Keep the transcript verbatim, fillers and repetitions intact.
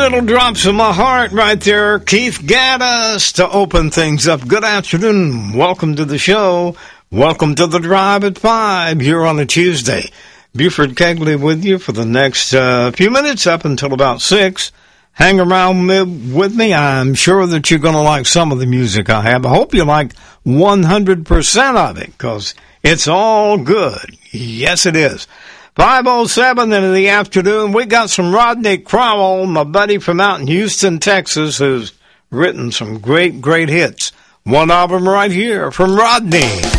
little drops of my heart right there. Keith Gaddis to open things up. Good afternoon. Welcome to the show. Welcome to the Drive at five here on a Tuesday. Buford Kegley with you for the next uh, few minutes up until about six. Hang around with me. I'm sure that you're going to like some of the music I have. I hope you like one hundred percent of it because it's all good. Yes, it is. five oh seven in the afternoon, we got some Rodney Crowell, my buddy from out in Houston, Texas, who's written some great, great hits. One of them right here from Rodney.